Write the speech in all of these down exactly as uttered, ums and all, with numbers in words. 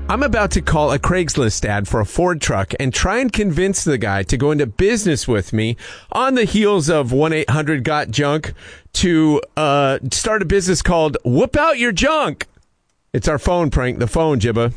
I'm about to call a Craigslist ad for a Ford truck and try and convince the guy to go into business with me on the heels of one eight hundred got junk to uh, start a business called Whoop Out Your Junk. It's our phone prank, the phone, Jibba.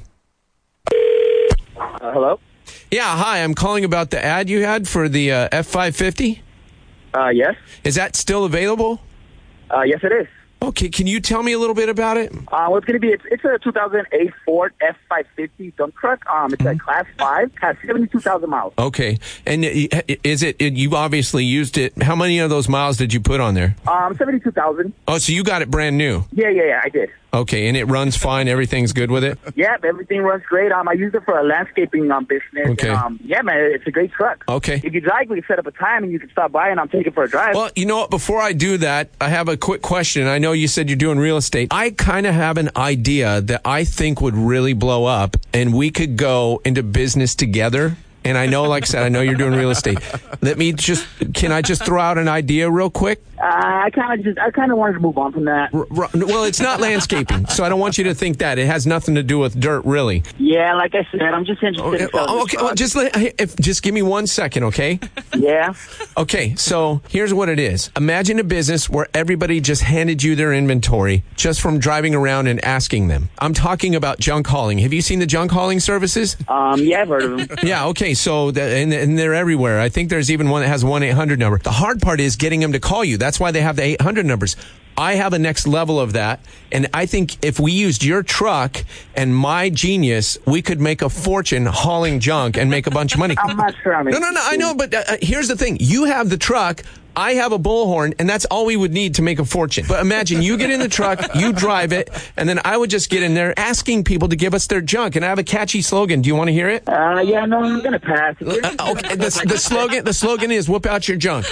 Uh, hello? Yeah, hi. I'm calling about the ad you had for the uh, F five fifty. Uh, yes. Is that still available? Uh, yes, it is. Okay, can you tell me a little bit about it? Uh, well, it's going to be, it's, it's a two thousand eight Ford F five fifty dump truck. Um, it's a class five, has seventy-two thousand miles. Okay, and is it, it, you obviously used it, how many of those miles did you put on there? Um, seventy-two thousand. Oh, so you got it brand new? Yeah, yeah, yeah, I did. Okay, and it runs fine, everything's good with it? Yeah, everything runs great. Um, I used it for a landscaping um, business. Okay. And, um, yeah, man, it's a great truck. Okay. If you'd like, we can set up a time and you can stop by and I'm taking for a drive. Well, you know what, before I do that, I have a quick question. I know you said you're doing real estate. I kind of have an idea that I think would really blow up, and we could go into business together. And I know, like I said, I know you're doing real estate. Let me just, can I just throw out an idea real quick? Uh, I kind of just, I kind of wanted to move on from that. R- r- well, it's not landscaping, so I don't want you to think that. It has nothing to do with dirt, really. Yeah, like I said, I'm just interested Okay, in selling oh, this okay truck. well, just, let, if, just give me one second, okay? Yeah. Okay, so here's what it is. Imagine a business where everybody just handed you their inventory just from driving around and asking them. I'm talking about junk hauling. Have you seen the junk hauling services? Um, yeah, I've heard of them. Yeah, okay, so, the, and, and they're everywhere. I think there's even one that has one eight hundred number. The hard part is getting them to call you. That's why they have the eight hundred numbers. I have a next level of that, and I think if we used your truck and my genius, we could make a fortune hauling junk and make a bunch of money. I'm not sure I'm No, no, no, I know, but uh, here's the thing. You have the truck, I have a bullhorn, and that's all we would need to make a fortune. But imagine you get in the truck, you drive it, and then I would just get in there asking people to give us their junk, and I have a catchy slogan. Do you want to hear it? Uh, yeah, no, I'm going to pass. Uh, okay, the, the slogan the slogan is whoop out your junk.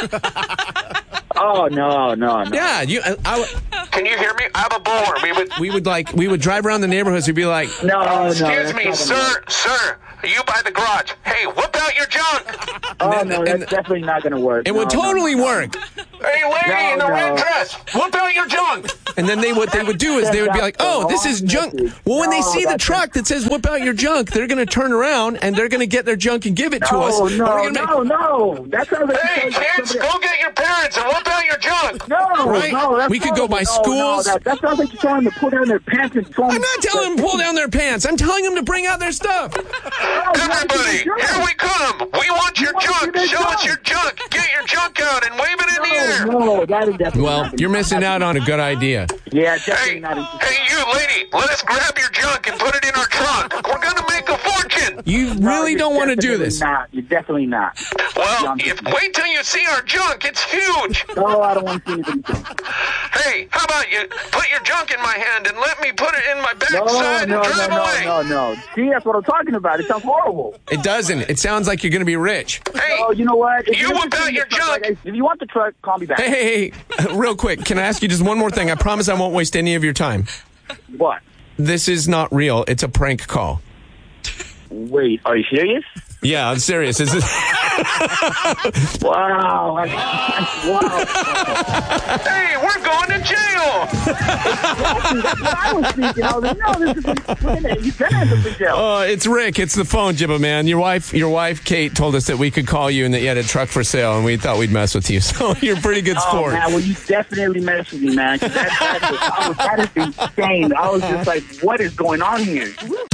Oh, no, no, no. Yeah, you. I, I, Can you hear me? I have a bullhorn. We would. we would like we would drive around the neighborhoods. We'd be like, No, no. Excuse that's me, not gonna sir, work. sir. Are you by the garage? Hey, whip out your junk. Oh, no, that's and- definitely not going to work. it no, would no, totally no. work. Hey, lady No, in the no. red dress, whip out your junk. And then they what they would do is they would be like, oh, this is junk. Well, when they see the truck that says whip out your junk, they're going to turn around and they're going to get their junk and give it to us. No, And no, we're gonna no, no. That sounds like Hey, you're telling kids, somebody- go get your parents and whip out your junk. No, Right? no, that's We could go horrible. by No, schools. No, that, that sounds like you're telling them to pull down their pants and throw I'm not telling them to pull down their pants. I'm telling them to bring out their stuff. Everybody, here we come. We want your want to junk. see their Show us junk. your junk. Get your junk out and wave it in the air. No, no, that is definitely Well, not you're missing out on a good idea. Yeah, definitely Hey, not interested. hey, you lady, let us grab your junk and put it in our trunk. We're gonna make a fortune. You No, really you're don't want to do definitely this. Not. You're definitely not. Well, if, wait till you see our junk. It's huge. No, I don't want to see anything. Hey, how about you put your junk in my hand and let me put it in my No, backside no, and no, drive no, away? no, no. See, that's what I'm talking about. It sounds horrible. It doesn't. It sounds like you're going to be rich. Hey, Oh, you know what? If You you're whip interested out in your the truck, junk. like, if you want the truck, call me back. Hey, hey, hey, real quick. Can I ask you just one more thing? I promise I won't waste any of your time. What? This is not real. It's a prank call. Wait, are you serious? Yeah, I'm serious. Is this? Wow. I, wow. hey, we're going to jail. That's what I was thinking. I was like, no, this is we're gonna, you better have the jail. Oh, it's Rick. It's the phone, Jibba, man. Your wife, your wife, Kate, told us that we could call you and that you had a truck for sale, and we thought we'd mess with you. So you're a pretty good Oh, sport. man, well, you definitely messed with me, man. 'Cause That, that, was, I was, that is insane. I was just like, what is going on here?